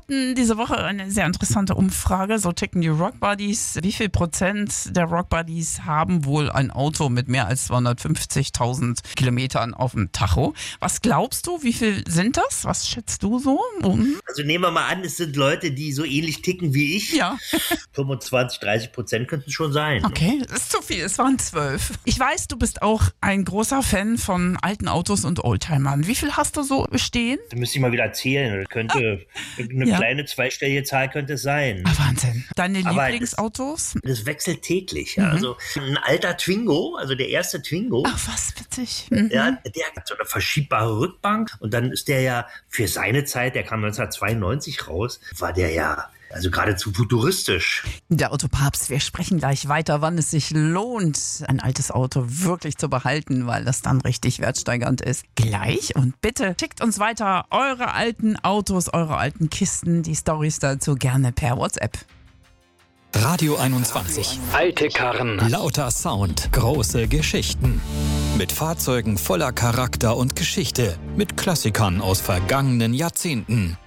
hatten diese Woche eine sehr interessante Umfrage, so ticken die Rockbuddies. Wie viel Prozent der Rockbuddies haben wohl ein Auto mit mehr als 250.000 Kilometern auf dem Tacho? Was glaubst du, wie viel sind das? Was schätzt du so? Also nehmen wir mal an, es sind Leute, die so ähnlich ticken wie ich. Ja. 25-30% könnten es schon sein. Okay, das ist zu viel, es waren 12. Ich weiß, du bist auch ein großer Fan von alten Autos und Oldtimern. Wie viel hast du so stehen? Da müsste ich mal wieder zählen. Das könnte eine kleine zweistellige Zahl könnte es sein. Wahnsinn. Deine Aber Lieblingsautos? Das wechselt täglich. Ja. Also ein alter Twingo, also der erste Twingo. Ach, was witzig. Ja, der hat so eine verschiebbare Rückbank und dann ist der ja für seine Zeit, der kam 1992 raus, war der ja also geradezu futuristisch. Der Autopapst, wir sprechen gleich weiter, wann es sich lohnt, ein altes Auto wirklich zu behalten, weil das dann richtig wertsteigernd ist. Gleich, und bitte schickt uns weiter eure alten Autos, eure alten Kisten, die Storys dazu gerne per WhatsApp. Radio 21. Alte Karren, lauter Sound, große Geschichten. Mit Fahrzeugen voller Charakter und Geschichte. Mit Klassikern aus vergangenen Jahrzehnten.